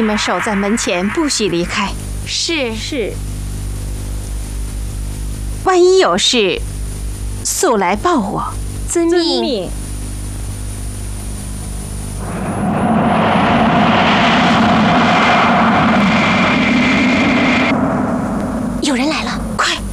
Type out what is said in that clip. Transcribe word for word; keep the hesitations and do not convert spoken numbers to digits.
们守在门前，不许离开。 是是。 万一有事，速来报我。 遵遵命。 命。 有人来了， 快！